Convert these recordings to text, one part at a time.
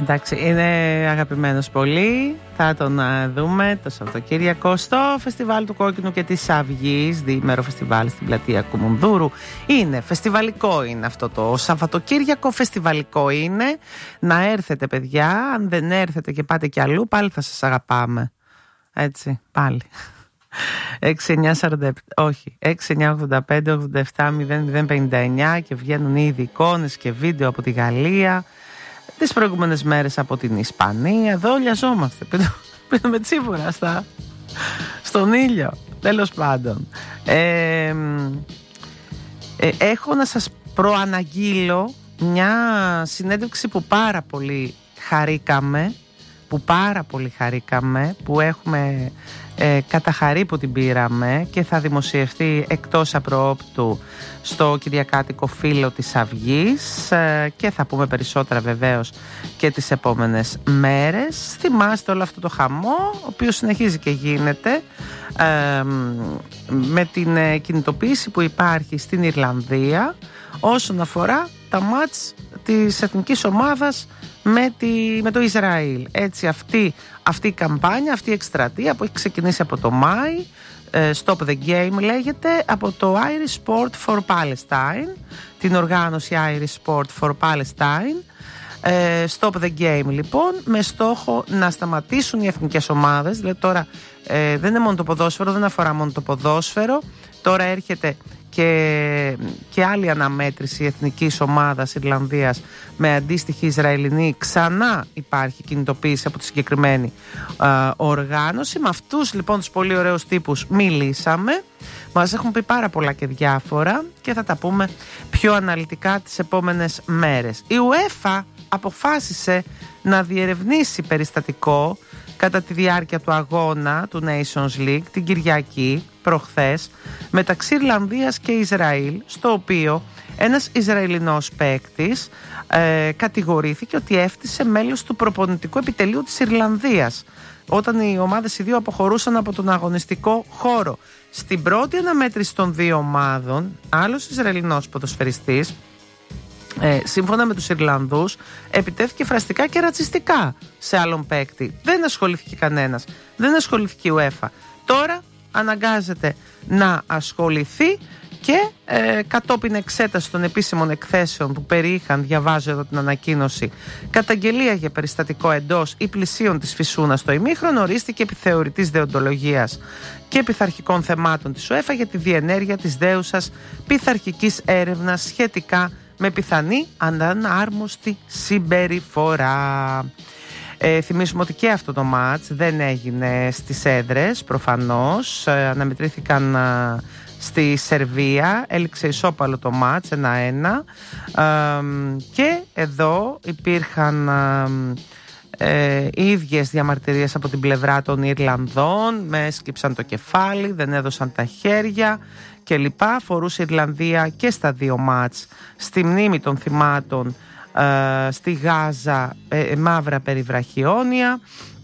Εντάξει, είναι αγαπημένος πολύ. Θα τον δούμε το Σαββατοκύριακο στο φεστιβάλ του Κόκκινου και της Αυγής, διήμερο φεστιβάλ στην πλατεία Κουμουνδούρου. Είναι φεστιβαλικό, είναι αυτό το Σαββατοκύριακο, φεστιβαλικό είναι. Να έρθετε, παιδιά. Αν δεν έρθετε και πάτε κι αλλού, πάλι θα σας αγαπάμε. Έτσι, πάλι. 6-9-85-87-0059 και βγαίνουν ήδη εικόνες και βίντεο από τη Γαλλία, τις προηγούμενες μέρες από την Ισπανία. Εδώ λιαζόμαστε, πίνουμε τσίπουρα στον ήλιο. Τέλος πάντων, έχω να σας προαναγγείλω μια συνέντευξη που πάρα πολύ χαρήκαμε, που έχουμε καταχαρεί που την πήραμε και θα δημοσιευτεί εκτός απροόπτου στο Κυριακάτικο Φύλλο της Αυγής και θα πούμε περισσότερα βεβαίως και τις επόμενες μέρες. Θυμάστε όλο αυτό το χαμό, ο οποίος συνεχίζει και γίνεται με την κινητοποίηση που υπάρχει στην Ιρλανδία όσον αφορά τα μάτς της εθνικής ομάδας με το Ισραήλ. Έτσι αυτή η καμπάνια, αυτή η εκστρατεία που έχει ξεκινήσει από το Μάη, Stop the Game λέγεται, από το Irish Sport for Palestine, την οργάνωση Irish Sport for Palestine. Stop the Game λοιπόν, με στόχο να σταματήσουν οι εθνικές ομάδες. Δηλαδή τώρα δεν είναι μόνο το ποδόσφαιρο, δεν αφορά μόνο το ποδόσφαιρο. Τώρα έρχεται και άλλη αναμέτρηση εθνικής ομάδας Ιρλανδίας με αντίστοιχη Ισραηλινή. Ξανά υπάρχει κινητοποίηση από τη συγκεκριμένη οργάνωση. Με αυτούς λοιπόν τους πολύ ωραίους τύπους μιλήσαμε. Μας έχουν πει πάρα πολλά και διάφορα και θα τα πούμε πιο αναλυτικά τις επόμενες μέρες. Η UEFA αποφάσισε να διερευνήσει περιστατικό κατά τη διάρκεια του αγώνα του Nations League την Κυριακή προχθές μεταξύ Ιρλανδίας και Ισραήλ, στο οποίο ένας Ισραηλινός παίκτης κατηγορήθηκε ότι έφτισε μέλος του προπονητικού επιτελείου της Ιρλανδίας όταν οι ομάδες οι δύο αποχωρούσαν από τον αγωνιστικό χώρο. Στην πρώτη αναμέτρηση των δύο ομάδων, άλλος Ισραηλινός ποδοσφαιριστής, σύμφωνα με τους Ιρλανδούς, επιτέθηκε φραστικά και ρατσιστικά σε άλλον παίκτη. Δεν ασχολήθηκε κανένας, δεν ασχολήθηκε η UEFA. Τώρα αναγκάζεται να ασχοληθεί και κατόπιν εξέταση των επίσημων εκθέσεων που περιείχαν, διαβάζω εδώ την ανακοίνωση, καταγγελία για περιστατικό εντός ή πλησίων της Φυσούνας στο ημίχρονο, ορίστηκε επιθεωρητής δεοντολογίας και πειθαρχικών θεμάτων της UEFA για τη διενέργεια της δέουσας πειθαρχικής έρευνας σχετικά με πιθανή ανάρμοστη συμπεριφορά. Θυμίσουμε ότι και αυτό το μάτς δεν έγινε στις έδρες, προφανώς. Αναμετρήθηκαν στη Σερβία, έληξε ισόπαλο το μάτς 1-1 και εδώ υπήρχαν ίδιες διαμαρτυρίες από την πλευρά των Ιρλανδών, με έσκυψαν το κεφάλι, δεν έδωσαν τα χέρια και λοιπά. Φορούσε η Ιρλανδία και στα δύο μάτς στη μνήμη των θυμάτων στη Γάζα μαύρα περιβραχιόνια.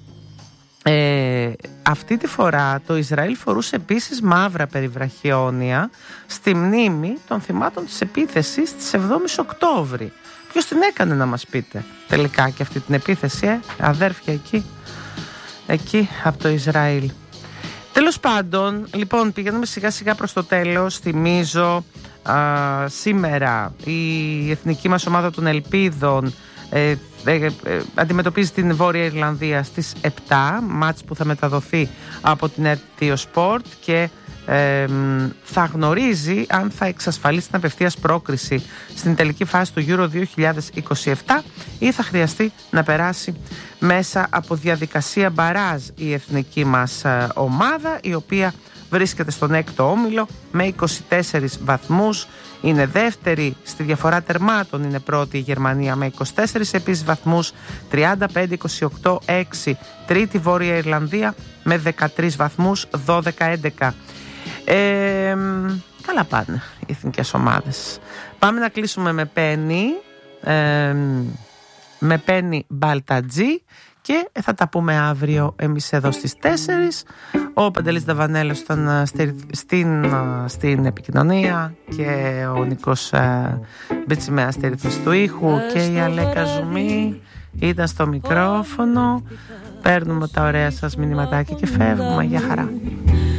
Αυτή τη φορά το Ισραήλ φορούσε επίσης μαύρα περιβραχιόνια στη μνήμη των θυμάτων της επίθεσης της 7ης Οκτώβρη. Ποιος την έκανε, να μας πείτε τελικά και αυτή την επίθεση, αδέρφια εκεί από το Ισραήλ. Τέλος πάντων, λοιπόν, πηγαίνουμε σιγά σιγά προς το τέλος. Θυμίζω σήμερα η εθνική μας ομάδα των Ελπίδων αντιμετωπίζει την Βόρεια Ιρλανδία στις 7, μάτς που θα μεταδοθεί από την RTO Sport και θα γνωρίζει αν θα εξασφαλίσει την απευθείας πρόκριση στην τελική φάση του Euro 2027 ή θα χρειαστεί να περάσει μέσα από διαδικασία μπαράζ η εθνική μας ομάδα, η οποία βρίσκεται στον 6ο όμιλο με 24 βαθμούς. Είναι δεύτερη στη διαφορά τερμάτων, είναι πρώτη η Γερμανία με 24 επίσης βαθμούς, 35-28-6 τρίτη Βόρεια Ιρλανδία με 13 βαθμούς, 12-11. Καλά πάνε οι εθνικές ομάδες. Πάμε να κλείσουμε με Πένι Μπαλτατζή και θα τα πούμε αύριο εμείς εδώ στις 4. Ο Παντελής Νταβανέλος ήταν στην επικοινωνία και ο Νίκος Μπιτσιμέας στη ρύθμιση του ήχου και η Αλέκα Ζουμή ήταν στο μικρόφωνο. Παίρνουμε τα ωραία σας μηνυματάκια και φεύγουμε. Για χαρά.